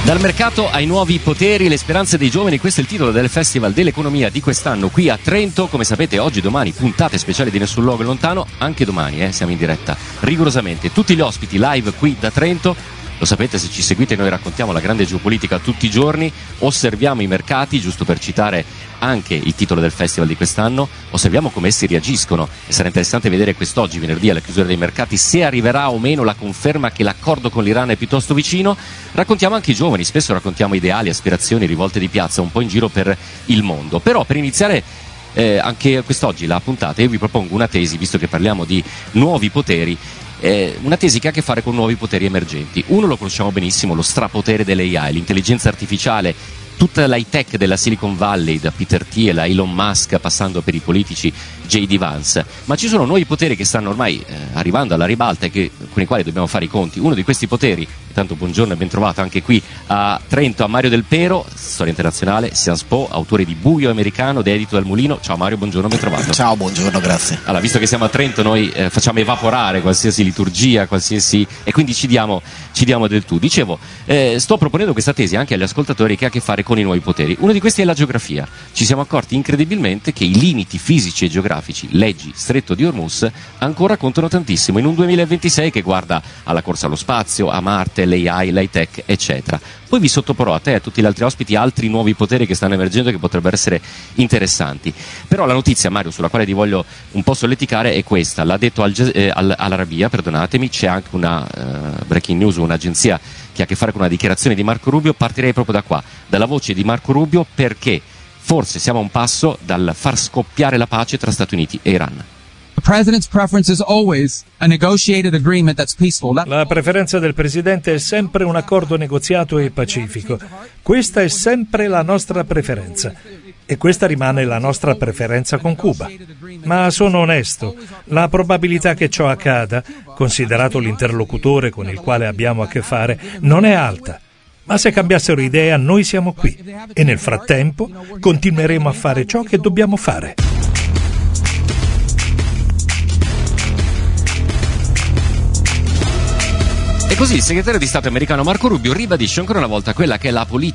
Dal mercato ai nuovi poteri, le speranze dei giovani, questo è il titolo del Festival dell'Economia di quest'anno qui a Trento. Come sapete, oggi, domani, puntate speciali di Nessun Luogo è Lontano, anche domani siamo in diretta rigorosamente. Tutti gli ospiti live qui da Trento. Lo sapete, se ci seguite, noi raccontiamo la grande geopolitica tutti i giorni, osserviamo i mercati, giusto per citare anche il titolo del festival di quest'anno, osserviamo come essi reagiscono e sarà interessante vedere quest'oggi, venerdì, alla chiusura dei mercati, se arriverà o meno la conferma che l'accordo con l'Iran è piuttosto vicino. Raccontiamo anche i giovani, spesso raccontiamo ideali, aspirazioni, rivolte di piazza un po' in giro per il mondo. Però per iniziare anche quest'oggi la puntata, io vi propongo una tesi, visto che parliamo di nuovi poteri, una tesi che ha a che fare con nuovi poteri emergenti. Uno lo conosciamo benissimo, lo strapotere dell'AI, l'intelligenza artificiale, tutta l'high tech della Silicon Valley, da Peter Thiel a Elon Musk, passando per i politici J.D. Vance. Ma ci sono nuovi poteri che stanno ormai arrivando alla ribalta e con i quali dobbiamo fare i conti. Uno di questi poteri, intanto buongiorno e ben trovato anche qui a Trento a Mario Del Pero, storia internazionale, Sciences Po, autore di Buio Americano, dedito dal Mulino. Ciao Mario, buongiorno, ben trovato. Ciao, buongiorno, grazie. Allora, visto che siamo a Trento, noi facciamo evaporare qualsiasi liturgia, e quindi ci diamo del tu. Dicevo, sto proponendo questa tesi anche agli ascoltatori che ha a che fare con i nuovi poteri. Uno di questi è la geografia. Ci siamo accorti incredibilmente che i limiti fisici e geografici, leggi, stretto di Hormuz, ancora contano tantissimo in un 2026 che guarda alla corsa allo spazio, a Marte, l'AI, l'high tech, eccetera. Poi vi sottoporrò a te e a tutti gli altri ospiti altri nuovi poteri che stanno emergendo e che potrebbero essere interessanti. Però la notizia, Mario, sulla quale ti voglio un po' solleticare è questa. L'ha detto all'Arabia, perdonatemi, c'è anche una breaking news, un'agenzia che ha a che fare con una dichiarazione di Marco Rubio. Partirei proprio da qua, dalla voce di Marco Rubio, perché forse siamo a un passo dal far scoppiare la pace tra Stati Uniti e Iran. La preferenza del Presidente è sempre un accordo negoziato e pacifico. Questa è sempre la nostra preferenza. E questa rimane la nostra preferenza con Cuba. Ma sono onesto, la probabilità che ciò accada, considerato l'interlocutore con il quale abbiamo a che fare, non è alta. Ma se cambiassero idea, noi siamo qui. E nel frattempo continueremo a fare ciò che dobbiamo fare. E così il segretario di Stato americano Marco Rubio ribadisce ancora una volta quella che è la politica